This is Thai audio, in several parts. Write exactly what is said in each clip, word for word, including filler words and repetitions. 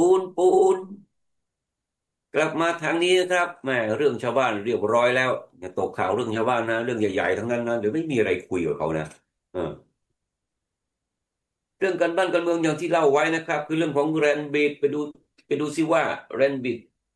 ปูนปูนกลับมาทางนี้นะครับแหม่เรื่องชาวบ้านเรียบร้อยแล้วอย่าตกข่าวเรื่องชาวบ้านนะเรื่องใหญ่ๆทั้งนั้นนะเดี๋ยวไม่มีอะไรคุยกับเขานะเออเรื่องการบ้านการเมืองอย่างที่เล่าไว้นะครับคือเรื่องของแรนบิดไปดูไปดูซิว่าแรนบิด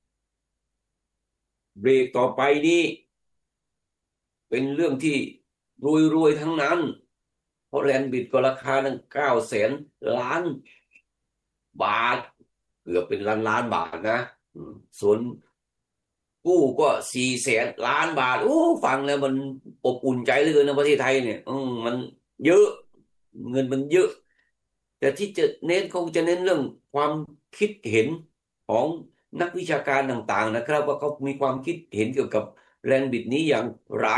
เบรกต่อไปนี้เป็นเรื่องที่รวยรวยทั้งนั้นเพราะแรนบิดก็ราคาตั้งเก้าแสนล้านบาทเกือบเป็นล้านล้านบาทนะอืมส่วน กู้ก็สี่แสนล้านบาทโอ้ฟังแล้วมันอบอุ่นใจเหลือเกินนะประเทศไทยเนี่ยอืมมันเยอะเงินมันเยอะแต่ที่จะเน้นคงจะเน้นเรื่องความคิดเห็นของนักวิชาการต่างๆนะครับว่าเขามีความคิดเห็นเกี่ยวกับแรงบิดนี้อย่างไร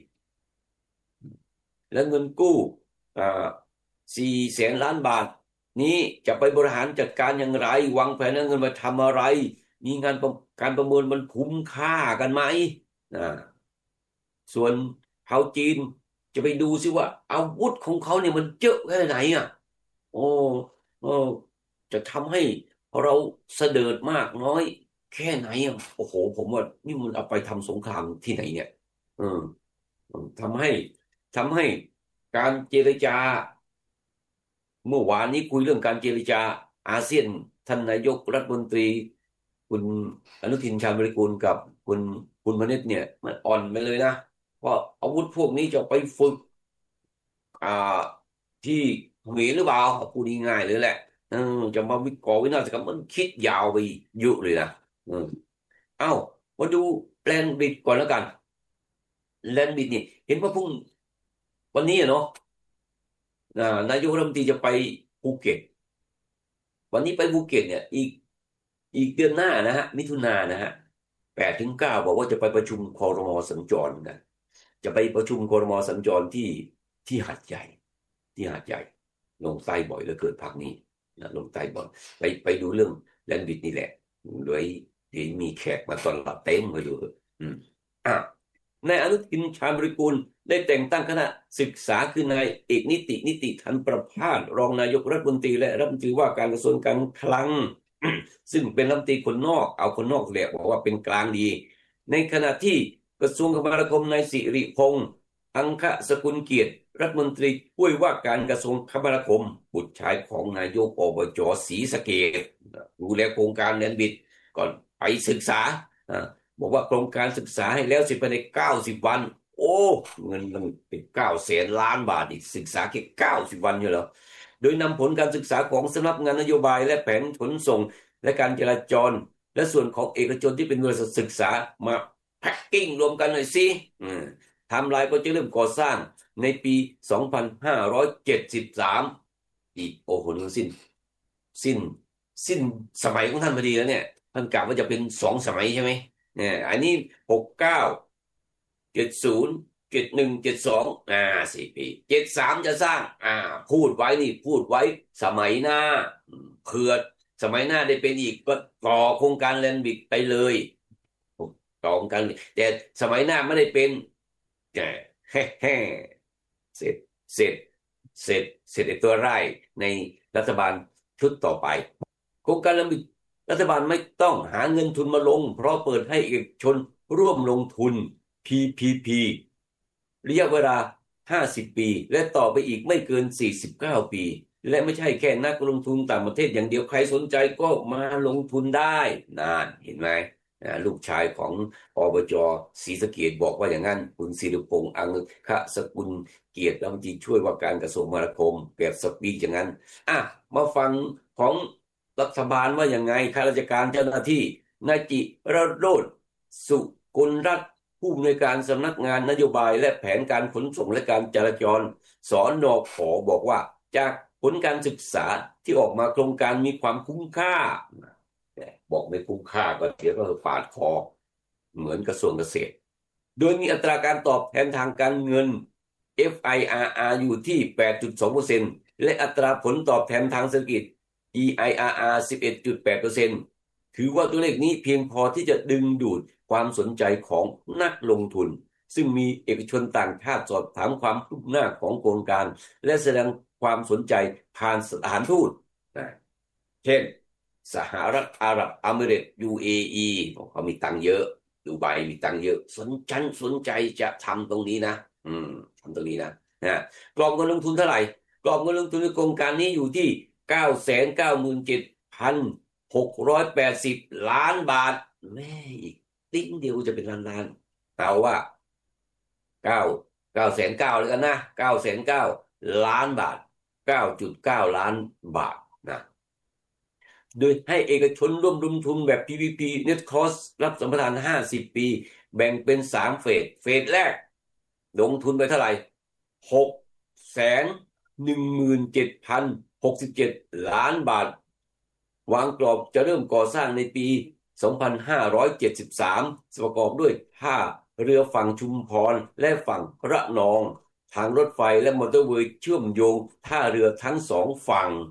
และเงินกู้อ่าสี่แสนล้านบาทนี้จะไปบริหารจัดการอย่างไรวางแผนเอาเงินมาทำอะไรมีงานประการประเมินมันคุ้มค่ากันไหมอ่า ส่วนชาวจีนจะไปดูซิว่าอาวุธของเขาเนี่ยมันเยอะแค่ไหนอ่ะโอ้โอ้จะทำให้เราเสดิร์ดมากน้อยแค่ไหนอ่ะโอ้โหผมว่านี่มันเอาไปทำสงครามที่ไหนเนี่ยเออทำให้ทำให้การเจรจาเมื่อวานนี้คุยเรื่องการเจรจาอาเซียนท่านนายกรัฐมนตรีคุณอนุทินชาญวิรากูลกับคุณคุณมนิษฐ์เนี่ยมันอ่อนไปเลยนะ เพราะอาวุธพวกนี้จะไปฝึกอ่าที่เขมรหรือเปล่าพูดง่ายๆเลยแหละเออจะมาวิก่อวินาศกรรมมันคิดยาวไปเยอะเลยนะเออเอ้ามาดูแปลนบิดก่อนแล้วกันแลนบิดนี่เห็นว่าพุ่งวันนี้อะเนาะอ่านายกรัฐมนตรีจะไปภูเก็ตวันนี้ไปภูเก็ตเนี่ยอีกอีกเดือนหน้านะฮะมิถุนายนนะฮะแปดถึงเก้าบอกว่าจะไปประชุมครมสัญจรกันจะไปประชุมครมสัญจรที่ที่หาดใหญ่ที่หาดใหญ่ลงใต้บ่อยเหลือเกินพักนี้นะลงใต้บ่อยไปไปดูเรื่องแลนด์บิดนี่แหละโดยที่มีแขกมาต้อนรับเต็มไปเลยอืมอ่ะนายอนุทินชาญวิรากูลได้แต่งตั้งคณะศึกษาคือนายเอกนิตินิติธันประภาสรองนายกรัฐมนตรีและรัฐมนตรีว่าการกระทรวงการคลังซึ่งเป็นรัฐมนตรีคนนอกเอาคนนอกแหละบอกว่าเป็นกลางดีในขณะที่กระทรวงคมนาคมนายสิริพงษ์อังคสกุลเกียรติรัฐมนตรีช่วยว่าการกระทรวงคมนาคมบุตรชายของนายกอบจศรีสะเกษดูแลโครงการแลนบิดก่อนไปศึกษาบอกว่าโครงการศึกษาให้แล้วเสร็จภายในเก้าสิบวันโอ้เงินมันเป็นเก้าแสนล้านบาทอีกศึกษาแค่เก้าสิบวันอยู่แล้วโดยนำผลการศึกษาของสำนักงานนโยบายและแผนขนส่งและการจราจรและส่วนของเอกชนที่เป็นบริษัทศึกษามาแพ็กกิ้งรวมกันหน่อยสิอืมไทม์ไลน์ก็จะเริ่มก่อสร้างในปีสองพันห้าร้อยเจ็ดสิบสามอีกโอ้โหนึงสิ้นสิ้นสิ้นสมัยของท่านพอดีแล้วเนี่ยท่านกล่าวว่าจะเป็นสองสมัยใช่ไหมเนี่ยอันนี้หกเก้าเจ็ดศูนย์เจ็ดหนึ่งเจ็ดสองอ่าสี่ปีเจ็ดสามจะสร้างอ่าพูดไว้นี่พูดไว้สมัยหน้าเผื่อสมัยหน้าได้เป็นอีกก็ต่อโครงการแลนบิกไปเลยต่อโครงการแต่สมัยหน้าไม่ได้เป็นแกแฮ่แฮ่เสร็จเสร็จเสร็จเสร็จไอ้ตัวไร่ในรัฐบาลชุดต่อไปโครงการแลนบิกรัฐบาลไม่ต้องหาเงินทุนมาลงเพราะเปิดให้เอกชนร่วมลงทุน พี พี พี ระยะเวลาห้าสิบปีและต่อไปอีกไม่เกินสี่สิบเก้าปีและไม่ใช่แค่นักลงทุนต่างประเทศอย่างเดียวใครสนใจก็มาลงทุนได้นานเห็นไหมลูกชายของอบจศรีสะเกษบอกว่าอย่างนั้นคุณศิริพงษ์อังคสกุลเกียรติรัฐมนตรีช่วยว่าการกระทรวงมหาดไทยแบบสปีกอย่างนั้นอ่ะมาฟังของรัฐบาลว่าอย่างไงข้าราชการเจ้าหน้าที่นายจิรโรจน์สุกุลรัตน์ ผู้อำนวยการสำนักงานนโยบายและแผนการขนส่งและการจราจรสนขบอกว่าจากผลการศึกษาที่ออกมาโครงการมีความคุ้มค่าบอกไม่คุ้มค่าก็เดี๋ยวก็ปาดคอเหมือนกระทรวงเกษตรโดยมีอัตราการตอบแทนทางการเงิน เอฟ ไอ อาร์ อาร์ อยู่ที่ แปดจุดสองเปอร์เซ็นต์ และอัตราผลตอบแทนทางเศรษฐกิจ อี ไอ อาร์ อาร์ สิบเอ็ดจุดแปดเปอร์เซ็นต์ ถือว่าตัวเลขนี้เพียงพอที่จะดึงดูดความสนใจของนักลงทุนซึ่งมีเอกชนต่างชาติสอบถามความคืบหน้าของโครงการและแสดงความสนใจผ่านสถานทูตเช่นสหรัฐอาหรับเอมิเรตส์ ยู เอ อี เขามีตังค์เยอะดูไบมีตังค์เยอะสนฉันสนใจจะทำตรงนี้นะอืมทำตรงนี้นะนะกรอบเงินลงทุนเท่าไหร่กรอบเงินลงทุนในโครงการนี้อยู่ที่เก้าแสนเก้าหมื่นเจ็ดพันหกร้อยแปดสิบล้านบาทแม่อีกติ๊งเดียวจะเป็นล้านล้านเอาว่าเก้าเก้าแสนเก้าเลยกันนะเก้าแสนเก้าล้านบาทเก้าจุดเก้าล้านบาทนะโดยให้เอกชนร่วมลงทุนแบบ พี พี พี Net Cost รับสัมปทานห้าสิบปีแบ่งเป็นสามเฟสเฟสแรกลงทุนไปเท่าไหร่หกแสนหนึ่งหมื่นเจ็ดพันหกสิบเจ็ดล้านบาทวางกรอบจะเริ่มก่อสร้างในปีสองพันห้าร้อยเจ็ดสิบสามประกอบด้วยท่าเรือฝั่งชุมพรและฝั่งระนองทางรถไฟและมอเตอร์เวย์เชื่อมโยงท่าเรือทั้งสองฝั่ง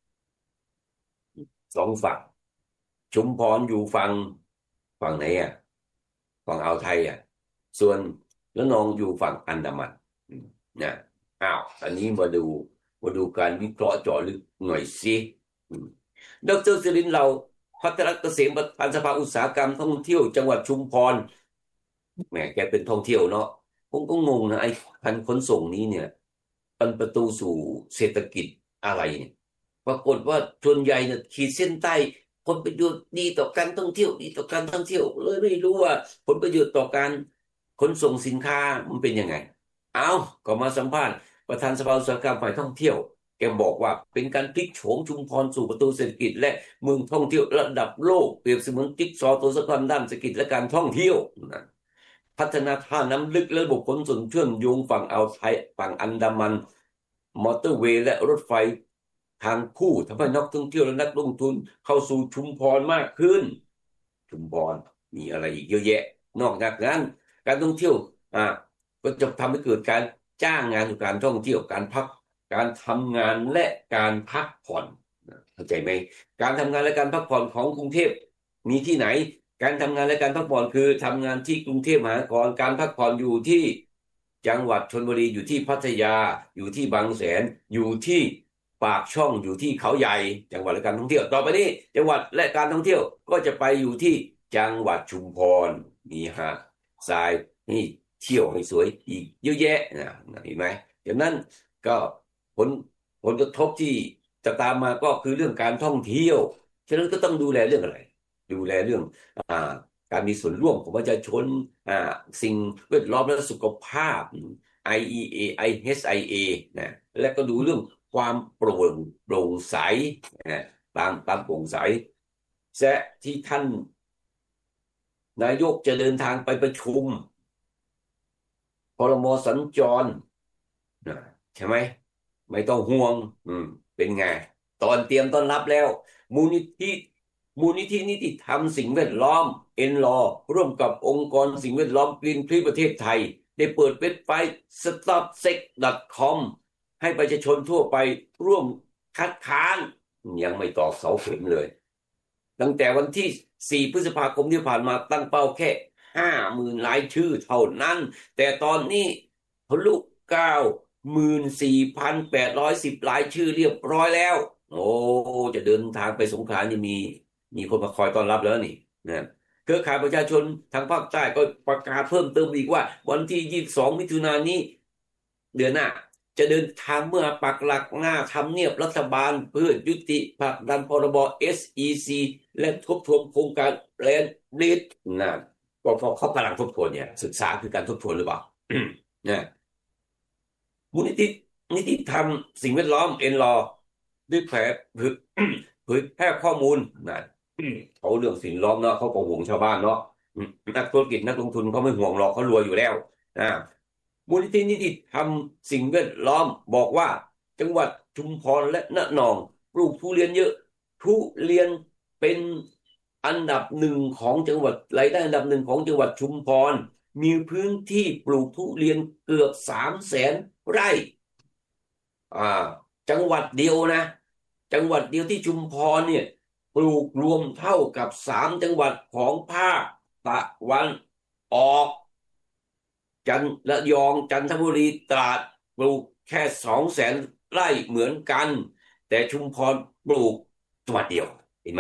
สองฝั่งชุมพรอยู่ฝั่งฝั่งไหนอ่ะฝั่งอ่าวไทยอ่ะส่วนระนองอยู่ฝั่งอันดามันนะอ้าวอันนี้มาดูมาดูการวิเคราะห์เจาะลึกหน่อยสิดรศิรินทร์เราพัฒนเกษมประธานสภาอุตสาหกรรมท่องเที่ยวจังหวัดชุมพรแหมแกเป็นท่องเที่ยวเนาะผมก็งงนะไอ้การขนส่งนี้เนี่ยเป็นประตูสู่เศรษฐกิจอะไรเนี่ยปรากฏว่าส่วนใหญ่เนี่ยขีดเส้นใต้ผลประโยชน์ดีต่อการท่องเที่ยวดีต่อการท่องเที่ยวเลยไม่รู้ว่าผลประโยชน์ต่อการขนส่งสินค้ามันเป็นยังไงเอาก็มาสัมภาษณ์ประธานสภาอุตสาหกรรมฝ่ายท่องเที่ยวแกบอกว่าเป็นการพลิกโฉมชุมพรสู่ประตูเศรษฐกิจและเมืองท่องเที่ยวระดับโลกเปรียบเสมือนจิ๊กซอว์ตัวสำคัญด้านเศรษฐกิจและการท่องเที่ยวนะพัฒนาท่าน้ำลึกและระบบขนส่งเชื่อมโยงฝั่งอ่าวไทยฝั่งอันดามันมอเตอร์เวย์และรถไฟทางคู่ทำให้นักท่องเที่ยวและนักลงทุนเข้าสู่ชุมพรมากขึ้นชุมพรมีอะไรอีกเยอะแยะนอกจากนั้นการท่องเที่ยวอ่าก็จะทำให้เกิดการจ้างงานสู่การท่องเที่ยวการพักการทำงานและการพักผ่อนเข้าใจไหมการทำงานและการพักผ่อนของกรุงเทพมีที่ไหนการทำงานและการพักผ่อนคือทำงานที่กรุงเทพมหานครการพักผ่อนอยู่ที่จังหวัดชลบุรีอยู่ที่พัทยาอยู่ที่บางแสนอยู่ที่ปากช่องอยู่ที่เขาใหญ่จังหวัดและการท่องเที่ยวต่อไปนี้จังหวัดและการท่องเที่ยวก็จะไปอยู่ที่จังหวัดชุมพรนี่ฮะทรายนี่เที่ยวให้สวยอีกเยอะแยะนะเห็นไหมดังนั้นก็ผลผลกระทบที่จะตามมาก็คือเรื่องการท่องเที่ยวฉะนั้นก็ต้องดูแลเรื่องอะไรดูแลเรื่องอ่าการมีส่วนร่วมของประชาชนอ่าสิ่งแวดล้อมและสุขภาพ ไอ อี เอ ไอ เอช ไอ เอ นะและก็ดูเรื่องความโปร่งโปร่งใสนะตามตามโปร่งใสและที่ท่านนายกจะเดินทางไปประชุมครม.สัญจรนะใช่ไหมไม่ต้องห่วงอืมเป็นไงตอนเตรียมต้อนรับแล้วมูลนิธิมูลนิธินิติธรรมสิ่งแวดล้อมเอ็นลอร่วมกับองค์กรสิ่งแวดล้อมกรีนพีประเทศไทยได้เปิดเว็บไซต์ สต็อปเซ็ก ดอท คอม ให้ประชาชนทั่วไปร่วมคัดค้านยังไม่ตอกเสาเข็มเลยตั้งแต่วันที่สี่พฤษภาคมที่ผ่านมาตั้งเป้าแค่ห้าหมื่นรายชื่อเท่านั้นแต่ตอนนี้ทะลุเก้าหมื่นสี่พันแปดร้อยสิบรายชื่อเรียบร้อยแล้วโอ้จะเดินทางไปสงขลานี่มีมีคนมาคอยต้อนรับแล้วนี่นะเครือข่ายประชาชนทางภาคใต้ก็ประกาศเพิ่มเติมอีกว่าวันที่ยี่สิบสองมิถุนายนนี้เดือนหน้าจะเดินทางเมื่อปักหลักหน้าทำเนียบรัฐบาลเพื่อยุติผลักดันพรบ เอส อี ซี และทบทวนโครงการแลนด์ลีดนะก็เพราะเขากำลังทบทวนเนี่ยศึกษาคือการทบทวนหรือเปล่านะมูลนิธินิติธรรมสิ่งแวดล้อมเอ็นลอด้วยแผลเผยแพร่ข้อมูลนะเขาเรื่องสิ่งล้อมเนาะเขาก็ห่วงชาวบ้านเนาะนักธุรกิจนักลงทุนเขาไม่ห่วงหรอกเขารวยอยู่แล้วนะมูลนิธินิติธรรมสิ่งแวดล้อมบอกว่าจังหวัดชุมพรและระนองปลูกทุเรียนเยอะทุเรียนเป็นอันดับหนึ่งของจังหวัดรายได้อันดับหนึ่งของจังหวัดชุมพรมีพื้นที่ปลูกทุเรียนเกือบสามแสนไร่อ่าจังหวัดเดียวนะจังหวัดเดียวที่ชุมพรเนี่ยปลูกรวมเท่ากับสามจังหวัดของภาคตะวันออกจันระยองจันทบุรีตราดปลูกแค่สองแสนไร่เหมือนกันแต่ชุมพรปลูกจังหวัดเดียวเห็นไหม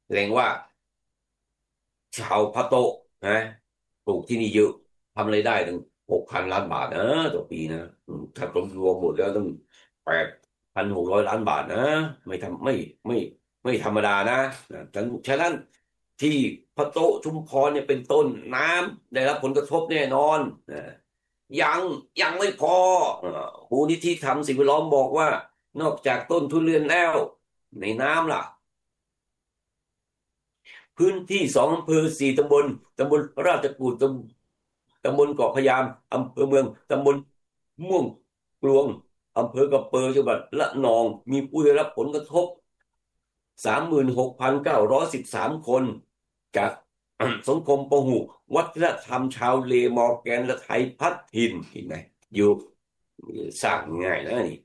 แสดงว่าชาวพะโตะนะปลูกที่นี่เยอะทำรายได้ถึงหกพันล้านบาทนะต่อปีนะอืมถ้ารวมรวมหมดแล้วต้องแปดพันหกร้อยล้านบาทนะไม่ทำไม่ไม่ไม่ธรรมดานะนะฉะนั้นฉะนั้นที่พะโตะชุมพรเนี่ยเป็นต้นน้ำได้รับผลกระทบแน่นอนนะยังยังไม่พอเอ่อมูลนิธิทำสิ่งแวดล้อมบอกว่านอกจากต้นทุเรียนแล้วในน้ำล่ะ พื้นที่สองอำเภอสี่ตำบลตำบลราชกูฏตำตำบลเกาะพะยามอำเภอเมืองตำบลม่วงกลวงอำเภอกระเปอจังหวัดละนองมีผู้ได้รับผลกระทบสามหมื่นหกพันเก้าร้อยสิบสามคนจากสังคมปะหุวัฒนธรรมชาวเลมอร์แกนและไทยพัฒถิ่นเห็นไหมอยู่สร้างง่ายนะนี่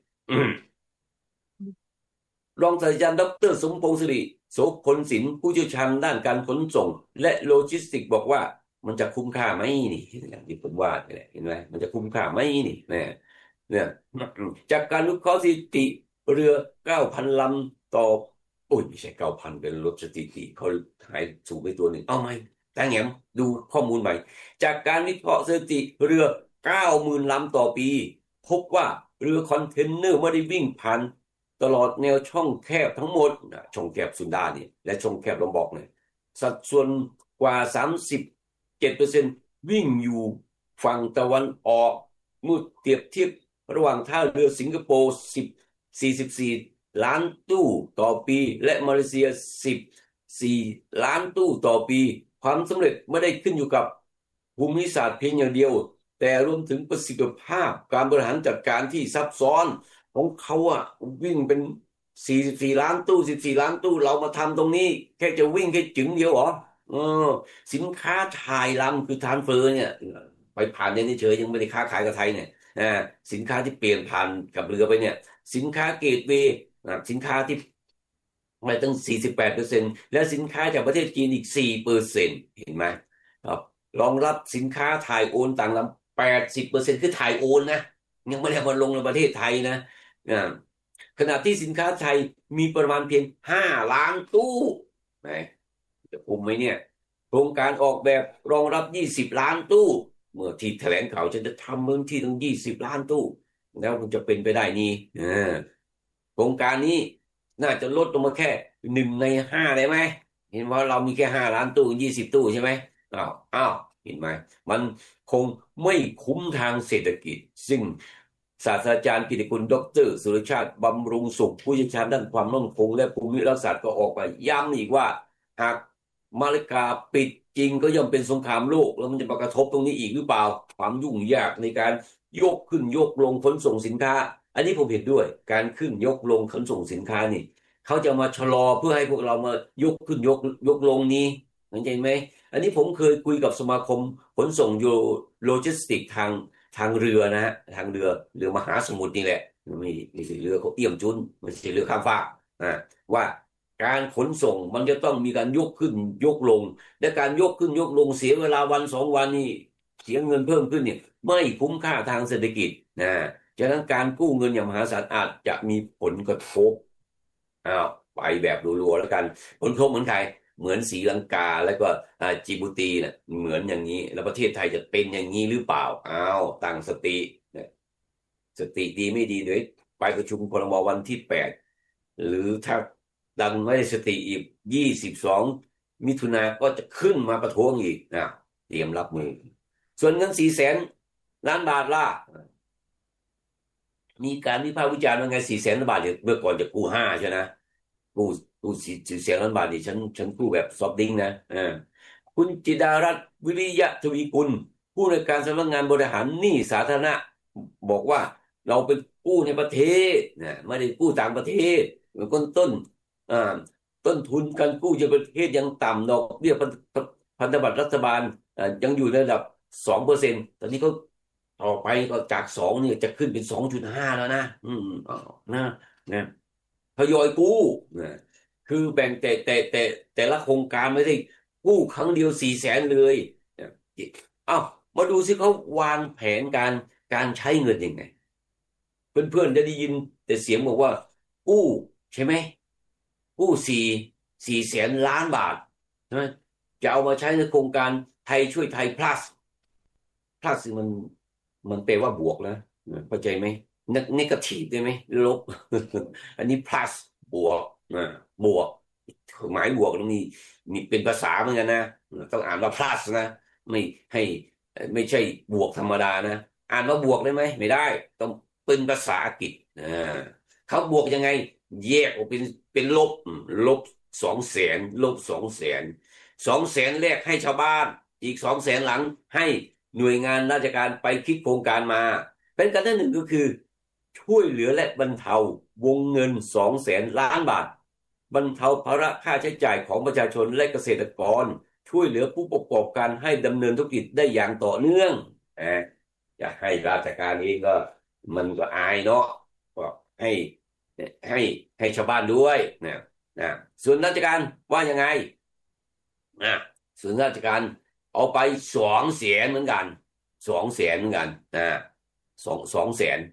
รองศาสตราจารย์ดรสมพงษ์สิริโสพลศิลป์ผู้เชี่ยวชาญด้านการขนส่งและโลจิสติกส์บอกว่ามันจะคุ้มค่าไหมนี่อย่างที่ผมว่าเนี่ยเห็นไหมมันจะคุ้มค่าไหมนี่เนี่ยเนี่ยจากการวิเคราะห์สถิติเรือเก้าพันลำต่อโอ้ยไม่ใช่เก้าพันเป็นลดสถิติเขาหายสูงไปตัวหนึ่งเอาไหมตั้งแง้มดูข้อมูลใหม่จากการวิเคราะห์สถิติเรือเก้าหมื่นลำต่อปีพบว่าเรือคอนเทนเนอร์ไม่ได้วิ่งผ่านตลอดแนวช่องแคบทั้งหมดช่องแคบสุนดานี่และช่องแคบลอมบอกเนี่ยสัดส่วนกว่าสามสิบเจ็ดเปอร์เซ็นต์วิ่งอยู่ฝั่งตะวันออกเมื่อเทียบเทียบระหว่างท่าเรือสิงคโปร์สิบ สี่สิบสี่ล้านตู้ต่อปีและมาเลเซียสิบสี่ล้านตู้ต่อปีความสำเร็จไม่ได้ขึ้นอยู่กับภูมิศาสตร์เพียงอย่างเดียวแต่รวมถึงประสิทธิภาพการบริหารจัดการที่ซับซ้อนของเขาอะวิ่งเป็นสี่สิบสี่ล้านตู้สิบสี่ล้านตู้เรามาทำตรงนี้แค่จะวิ่งแค่จึงเดียวเหรอเออสินค้าถ่ายลำคือทรานสเฟอร์เนี่ยไปผ่านเนี่ยเฉยๆยังไม่ได้ค้าขายกับไทยเนี่ยอ่าสินค้าที่เปลี่ยนผ่านกับเรือไปเนี่ยสินค้าเกตเวย์สินค้าที่มาตั้งสี่สิบแปดเปอร์เซ็นต์และสินค้าจากประเทศจีนอีกสี่เปอร์เซ็นต์เห็นไหมครับรองรับสินค้าถ่ายโอนต่างลำแปดสิบเปอร์เซ็นต์คือถ่ายโอนนะยังไม่ได้มาลงในประเทศไทยนะอ่าขณะที่สินค้าไทยมีประมาณเพียงห้าล้านตู้ไหนจะคุมไหมเนี่ยโครงการออกแบบรองรับยี่สิบล้านตู้เมื่อที่แถลงข่าวฉันจะทำเมืองที่ถึงยี่สิบล้านตู้แล้วมันจะเป็นไปได้นี่อ่าโครงการนี้น่าจะลดลงมาแค่หนึ่งในห้าได้ไหมเห็นว่าเรามีแค่ห้าล้านตู้ยี่สิบตู้ใช่ไหมอ้าวอ้าวเห็นไหมมันคงไม่คุ้มทางเศรษฐกิจซึ่งศาสตราจารย์กิติคุณดรสุรชาติบำรุงสุขผู้เชี่ยวชาญด้านความมั่นคงและภูมิรัฐศาสตร์ก็ออกมาย้ำอีกว่าหากมาเลกาปิดจริงก็ย่อมเป็นสงครามโลกแล้วมันจะมากระทบตรงนี้อีกหรือเปล่าความยุ่งยากในการยกขึ้นยกลงขนส่งสินค้าอันนี้ผมเห็นด้วยการขึ้นยกลงขนส่งสินค้านี่เขาจะมาชะลอเพื่อให้พวกเรามายกขึ้นยกยกลงนี้เข้าใจไหมอันนี้ผมเคยคุยกับสมาคมขนส่งโยโลจิสติกทางทางเรือนะฮะทางเรือเรือมหาสมุทรนี่แหละไม่ไม่ใช่เรือเขาเอี่ยมจุนไม่ใช่เรือข้ามฟากนะว่าการขนส่งมันจะต้องมีการยกขึ้นยกลงและการยกขึ้นยกลงเสียเวลาวันสองวันนี่เสียเงินเพิ่มขึ้นเนี่ยไม่คุ้มค่าทางเศรษฐกิจนะฉะนั้นการกู้เงินอย่างมหาศาลอาจจะมีผลกระทบอ้าวไปแบบรัวๆแล้วกันผลกระทบเหมือนใครเหมือนศรีลังกาแล้วก็อ่าจิบูตีเนี่ยเหมือนอย่างนี้แล้วประเทศไทยจะเป็นอย่างนี้หรือเปล่าอ้าวตั้งสติเนี่ยสติดีไม่ดีเดี๋ยวไปประชุมครมวันที่แปดหรือถ้าดันไม่ได้สติอีกยี่สิบสองมิถุนาก็จะขึ้นมาประท้วงอีกนะเตรียมรับมือส่วนเงินสี่แสนล้านบาทล่ะมีการวิพากษ์วิจารณ์ว่าไงสี่แสนล้านบาทเนี่ยเมื่อก่อนจะกู้ห้าใช่ไหมกู้กู้สี่สี่แสนล้านบาทนี่ฉันฉันกู้แบบซอฟต์ดิ้งนะอ่าคุณจิดารัตน์วิริยะทวีกุลผู้ในวยการสำนักงานบริหารหนี้สาธารณะบอกว่าเราเป็นกู้ในประเทศนะไม่ได้กู้ต่างประเทศเหมือนต้นต้นอ่าต้นทุนการกู้จากประเทศยังต่ำดอกเบี้ยพันพันธบัตรรัฐบาลอ่ายังอยู่ในระดับสองเปอร์เซ็นต์ตอนนี้ก็ต่อไปก็จากสองเนี่ยจะขึ้นเป็นสองจุดห้าแล้วนะอืมอ๋อนะนะทยอยกู้นะคือแบ่งแต่แต่แต่แต่ละโครงการไม่ได้กู้ครั้งเดียวสี่แสนเลยนะเอ้ามาดูสิเขาวางแผนการการใช้เงินยังไงเพื่อนๆจะได้ยินแต่เสียงบอกว่ากู้ใช่ไหมกู้สี่สี่แสนล้านบาทนะจะเอามาใช้ในโครงการไทยช่วยไทย plus plus มันมันแปลว่าบวกนะเข้าใจไหมเนกาทีฟได้ไหมลบอันนี้ plus บวกนะบวกหมายบวกต้องมีมีเป็นภาษาเหมือนกันนะต้องอ่านว่า plus นะไม่ให้ไม่ใช่บวกธรรมดานะอ่านว่าบวกได้ไหมไม่ได้ต้องเป็นภาษาอังกฤษอ่าเขาบวกยังไงแยกออกเป็นเป็นลบลบสองแสนลบสองแสนสองแสนแรกให้ชาวบ้านอีกสองแสนหลังให้หน่วยงานราชการไปคิดโครงการมาเป็นการที่หนึ่งก็คือช่วยเหลือและบรรเทาวงเงินสองแสนล้านบาทบรรเทาภาระค่าใช้จ่ายของประชาชนและเกษตรกรช่วยเหลือผู้ประกอบการให้ดำเนินธุรกิจได้อย่างต่อเนื่องนะจะให้ราชการเองก็มันก็อายเนาะก็ให้ให้ให้ชาวบ้านด้วยนะนะส่วนราชการว่ายังไงนะส่วนราชการเอาไปสองแสนเหมือนกันสองแสนเหมือนกันนะสองสองแสน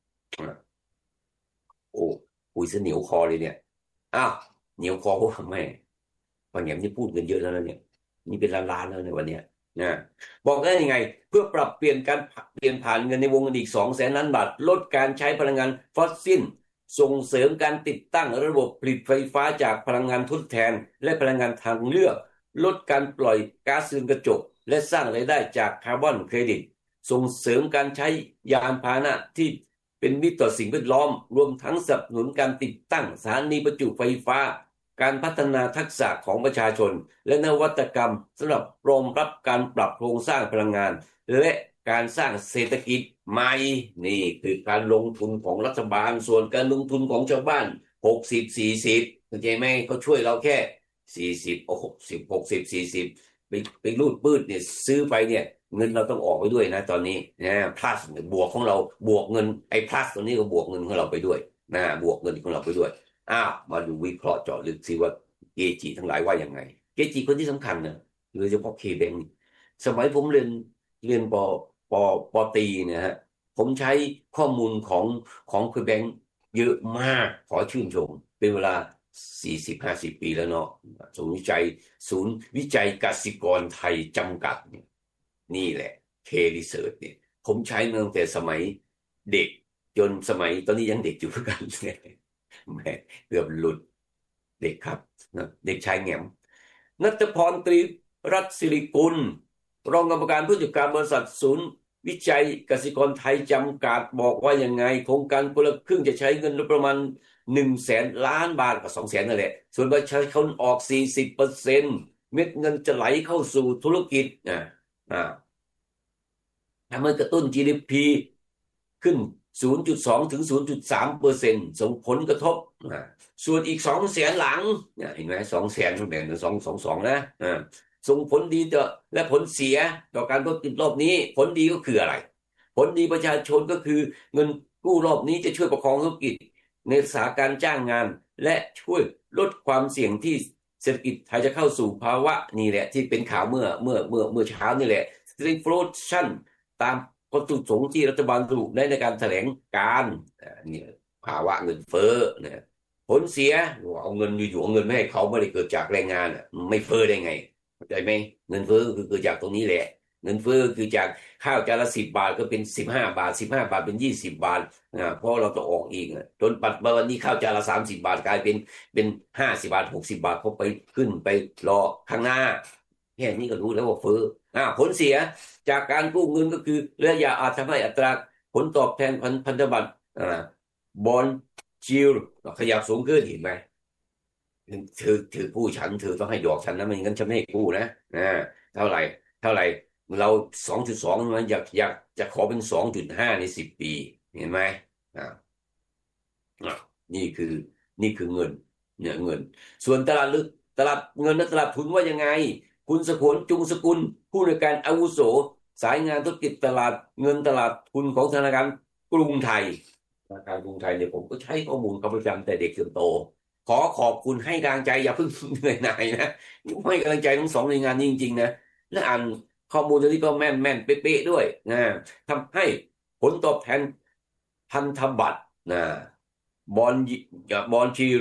โอ้คุยซะเหนียวคอเลยเนี่ยอ้าวเหนียวคอเพราะว่าแม่บางอย่างที่พูดกันเยอะแล้วนะเนี่ยนี่เป็นล้านๆแล้วในวันเนี้ยนะบอกได้ยังไงเพื่อปรับเปลี่ยนการเปลี่ยนผ่านเงินในวงเงินอีกสองแสนล้านบาทลดการใช้พลังงานฟอสซิลส่งเสริมการติดตั้งระบบผลิตไฟฟ้าจากพลังงานทดแทนและพลังงานทางเลือกลดการปล่อยก๊าซเรือนกระจกและสร้างรายได้จากคาร์บอนเครดิตส่งเสริมการใช้ยานพาหนะที่เป็นมิตรต่อสิ่งแวดล้อมรวมทั้งสนับสนุนการติดตั้งสถานีประจุไฟฟ้าการพัฒนาทักษะของประชาชนและนวัตกรรมสำหรับรองรับการปรับโครงสร้างพลังงานและการสร้างเศรษฐกิจใหม่นี่คือการลงทุนของรัฐบาลส่วนการลงทุนของชาวบ้านหกสิบสี่สิบเข้าใจไหมเขาช่วยเราแค่สี่สิบโอ้หกสิบหกสิบสี่สิบไปไปรูดปื้ดเนี่ยซื้อไปเนี่ยเงินเราต้องออกไปด้วยนะตอนนี้นะ plus บวกของเราบวกเงินไอ้ plus ตรงนี้ก็บวกเงินของเราไปด้วยนะบวกเงินของเราไปด้วยอ้าวมาดูวิเคราะห์เจาะลึกสิว่าเกจิทั้งหลายว่ายังไงเกจิคนที่สำคัญนะโดยเฉพาะเคแบงสมัยผมเรียนเรียนปปปตีเนี่ยฮะผมใช้ข้อมูลของของเคแบงเยอะมากขอชื่นชมเป็นเวลาสี่สิบห้าสิบปีแล้วเนาะศูนย์วิจัยศูนย์วิจัยกสิกรไทยจำกัดเนี่ยนี่แหละเครีเสิร์ชเนี่ยผมใช้มาตั้งแต่สมัยเด็กจนสมัยตอนนี้ยังเด็กอยู่เหมือนกันเนี่ยแม่เกือบหลุดเด็กครับเด็กชายแง้มณัฐพรตรีรัตน์ศิริกุลรองกรรมการผู้จัดการบริษัทศูนย์วิจัยกสิกรไทยจำกัดบอกว่ายังไงโครงการคนละครึ่งจะใช้เงินประมาณหนึ่งแสนล้านบาทกับสองแสนนั่นแหละส่วนประชาชนออกสี่สิบเปอร์เซ็นต์เม็ดเงินจะไหลเข้าสู่ธุรกิจอ่าอ่าทำให้กระตุ้น จี ดี พี ขึ้น ศูนย์จุดสอง ถึง ศูนย์จุดสาม เปอร์เซ็นต์ส่งผลกระทบส่วนอีกสองแสนหลังเห็นไหมสองแสนแบ่งเป็นสองสองสองนะส่งผลดีต่อและผลเสียต่อการธุรกิจรอบนี้ผลดีก็คืออะไรผลดีประชาชนก็คือเงินกู้รอบนี้จะช่วยประคองธุรกิจในสาการจ้างงานและช่วยลดความเสี่ยงที่เศรษฐกิจไทยจะเข้าสู่ภาวะนี่แหละที่เป็นข่าวเมื่อเมื่อเมื่อเมื่อเช้านี่แหละ stagflation ตามวัตถุประสงค์ที่รัฐบาลระบุได้ในการแถลงการนี่ภาวะเงินเฟ้อนะผลเสียเอาเงินอยู่ๆเอาเงินไม่ให้เขาไม่ได้เกิดจากแรงงานไม่เฟ้อได้ไงเข้าใจไหมเงินเฟ้อคือเกิดจากตรงนี้แหละเงินเฟ้อคือจากข้าวจานละสิบบาทก็เป็นสิบห้าบาทสิบห้าบาทเป็นยี่สิบบาทนะเพราะเราต้องออกอีกจนปัจจุบันนี้ข้าวจานละสามสิบบาทกลายเป็นเป็นห้าสิบบาทหกสิบบาทเขาไปขึ้นไปรอข้างหน้าแค่นี้ก็รู้แล้วว่าเฟ้ออ่าผลเสียจากการกู้เงินก็คือระยะอาจทำให้อัตราผลตอบแทนพันธบัตรอ่าบอนด์ยิลด์ขยับสูงขึ้นเห็นไหมเธอเธอกู้ฉันเธอต้องให้ดอกฉันนะไม่งั้นฉันไม่ให้กู้นะนะเท่าไหร่เท่าไหร่เราสองจุดสองมันอยากอยากจะขอเป็นสองจุดห้าในสิบปีเห็นไหมอ่านี่คือนี่คือเงินเนี่ยเงินส่วนตลาดลึกตลาดเงินและตลาดทุนว่ายังไงคุณสกุลจุงสกุลผู้ในการอาวุโสสายงานธุรกิจตลาดเงินตลาดทุนของธนาคารกรุงไทยธนาคารกรุงไทยเนี่ยผมก็ใช้ข้อมูลเขาประจำแต่เด็กจนโตขอขอบคุณให้กำลังใจอย่าเพิ่งเหนื่อยหน่ายนะให้กำลังใจทั้งสองหน่วยงานนี้จริงๆนะและอ่านข้อมูลตัวนี้ก็แม่นแม่นเป๊ะๆด้วยนะทำให้ผลตอบแทนพันธบัตรนะบอลบอลชี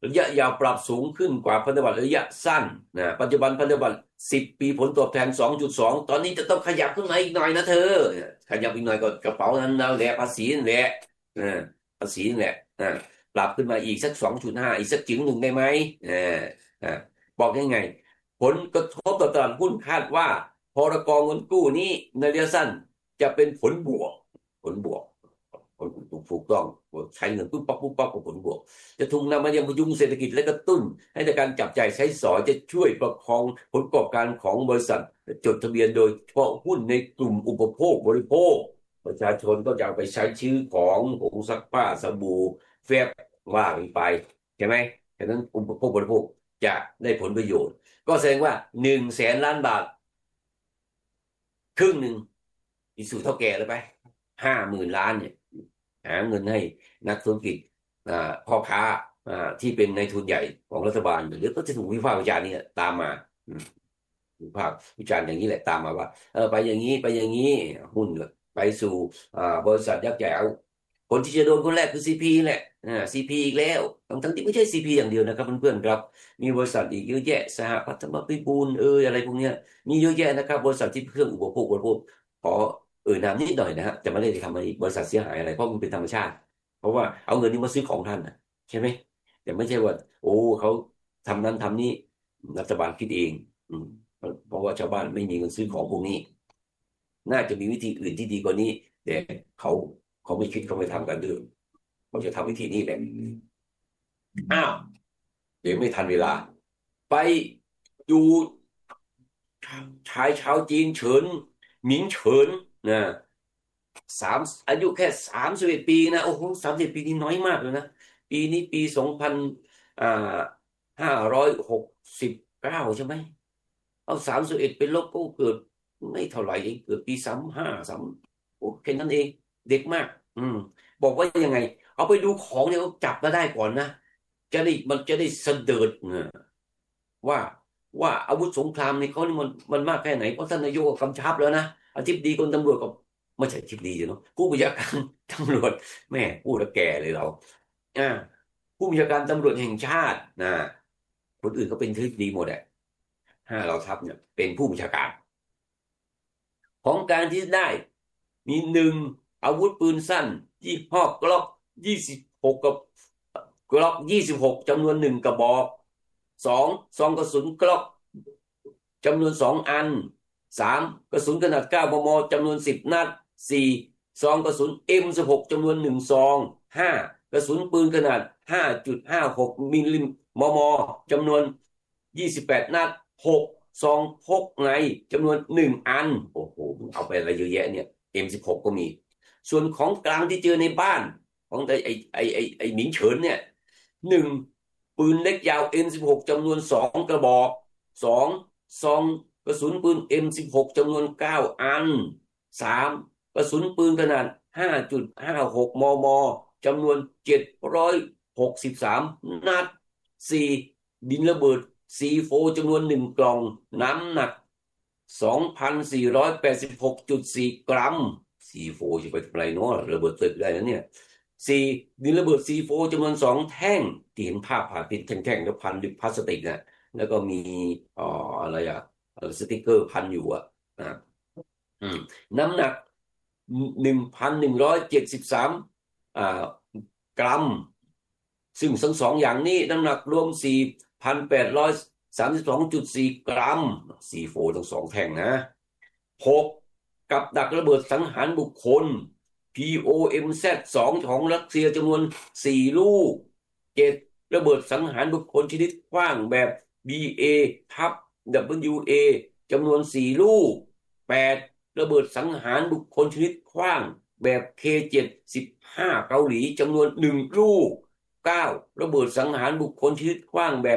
ระยะยาวปรับสูงขึ้นกว่าพันธบัตรระยะสั้นนะปัจจุบันพันธบัตรสิบปีผลตอบแทน สองจุดสอง ตอนนี้จะต้องขยับขึ้นมาอีกหน่อยนะเธอขยับอีกหน่อยก็กระเป๋านั้นนั่นแหละภาษีนั่นแหละนะภาษีนั่นแหละนะปรับขึ้นมาอีกสัก สองจุดห้า อีกสักจึงหนึ่งได้ไหมอ่าอ่าบอกยังไงผลกระทบต่อตลาดหุ้นคาดว่าพรกเงินกู้นี้ในระยะสั้นจะเป็นผลบวกผลบวกผลถูกต้องใช้เงินปุ๊บปั๊บปุ๊บปั๊บกับผลบวกจะถูกนำมายังพยุงเศรษฐกิจและกระตุ้นให้ในการจับจ่ายใช้สอยจะช่วยประคองผลประกอบการของบริษัทจดทะเบียนโดยเฉพาะหุ้นในกลุ่มอุปโภคบริโภคประชาชนก็จะไปใช้ชื่อของผงซักผ้าสบู่แฟบว่าไปใช่ไหมฉะนั้นอุปโภคบริโภคจะได้ผลประโยชน์ก็แสดงว่าหนึ่งแสนล้านบาทครึ่งหนึ่งอีสู่เท่าแก่เลยไปห้าหมื่นล้านเนี่ยหาเงินให้นักธุรกิจพ่อค้าที่เป็นนายทุนใหญ่ของรัฐบาลหรือก็จะถูกวิพากษ์วิจารณ์นี่ตามมาวิพากษ์วิจารณ์อย่างนี้แหละตามมาว่าเออไปอย่างนี้ไปอย่างนี้หุ้นไปสู่บริษัทยักษ์ใหญ่เอาคนที่จะโดนคนแรกคือซีพีแหละซีพีอีกแล้วทั้งทั้งที่ไม่ใช่ซีพีอย่างเดียวนะครับเพื่อนๆครับมีบริษัทอีกเยอะแยะสหพัฒนพิบูลเอออะไรพวกเนี้ยมีเยอะแยะนะครับบริษัทที่เครื่องอุปโภคบริโภคขอเอ่ยนามนิดหน่อยนะฮะจะไม่ได้ทำให้บริษัทเสียหายอะไรเพราะมันเป็นธรรมชาติเพราะว่าเอาเงินนี้มาซื้อของท่านนะใช่ไหมแต่ไม่ใช่ว่าโอ้เขาทำนั้นทำนี้รัฐบาลคิดเองอืมเพราะว่าชาวบ้านไม่มีเงินซื้อของพวกนี้น่าจะมีวิธีอื่นที่ดีกว่านี้แต่เขาเขาไม่คิดเขาไม่ทำกันด้วยเขาจะทำวิธีนี้แหละอ้าวเดี๋ยวไม่ทันเวลาไปดูชายชาวจีนเฉินหมิงเฉินนะสามอายุแค่สามสิบเอ็ดปีนะโอ้โหสามสิบปีนี่น้อยมากเลยนะปีนี้ปีสองพันอ่าห้าร้อยหกสิบเก้าใช่ไหมเอาสามสิบเอ็ดเป็นลบก็เกิดไม่เท่าไหร่เองเกิดปีสามห้าสามโอ้แค่นั้นเองเด็กมากอืมบอกว่ายังไงเอาไปดูของเนี่ยจับมาได้ก่อนนะจะได้มันจะได้เสด็จนะว่าว่าอาวุธสงครามในเขานี่มันมันมากแค่ไหนเพราะท่านนายกกำชับแล้วนะอธิบดีกรมตำรวจก็ไม่ใช่อธิบดีเนาะผู้บัญชาการตำรวจแม่พูดแล้วแก่เลยเราอ่าผู้บัญชาการตำรวจแห่งชาตินะคนอื่นก็เป็นอธิบดีหมดแหละห้าเราทัพเนี่ยเป็นผู้บัญชาการของการที่ได้มีหนึ่งอาวุธปืนสั้นยี่ห้อกล็อกยี่สิบหกกับกล็อกยี่สิบหกจำนวนหนึ่งกระบอกสองซองกระสุนกล็อกจำนวนสองอันสามกระสุนขนาดเก้ามมจำนวนสิบนัดสี่ซองกระสุน เอ็ม สิบหก จำนวนหนึ่งซองห้ากระสุนปืนขนาด ห้าจุดห้าหก มิลลิมมจำนวนยี่สิบแปดนัดหกซองพกไงจำนวนหนึ่งอันโอ้โหเอาไปอะไรเยอะแยะเนี่ย เอ็ม สิบหก ก็มีส่วนของกลางที่เจอในบ้านของไอ้ไอ้ไอ้ไอ้ไอ้หมิงเฉินเนี่ยหนึ่งปืนเล็กยาว เอ็ม สิบหก จำนวนสองกระบอกสองซองกระสุนปืน เอ็ม สิบหก จำนวนเก้าอันสามกระสุนปืนขนาด ห้าจุดห้าหก มมจำนวนเจ็ดร้อยหกสิบสามนัดสี่ดินระเบิด ซี โฟร์ จำนวนหนึ่งกล่องน้ำหนัก สองพันสี่ร้อยแปดสิบหกจุดสี่ กรัม ซี โฟร์ จะไปทำอะไรเนาะระเบิดตึกได้นะเนี่ยสี่ดินระเบิด ซี โฟร์ จำนวนสองแท่งที่เห็นภาพผ่าพิษแท่งๆแล้วพันด้วยพลาสติกนะแล้วก็มีอ่ออะไรอะสติ๊กเกอร์พันอยู่อะนะอืมน้ำหนักหนึ่งพันหนึ่งร้อยเจ็ดสิบสามอ่ากรัมซึ่งทั้งสองอย่างนี้น้ำหนักรวมสี่พันแปดร้อยสามสิบสองจุดสี่ กรัม ซี โฟร์ ทั้งสองแท่งนะหกกับดักระเบิดสังหารบุคคล พี โอ เอ็ม แซด สอง ของรัสเซียจำนวนสี่ลูกเจ็ดระเบิดสังหารบุคคลชนิดขว้างแบบ บี เอ ทับ ดับเบิลยู เอ จำนวนสี่ลูกแปดระเบิดสังหารบุคคลชนิดขว้างแบบ เค เจ็ด สิบห้า เกาหลีจำนวนหนึ่งลูกเก้าระเบิดสังหารบุคคลชนิดขว้างแบบ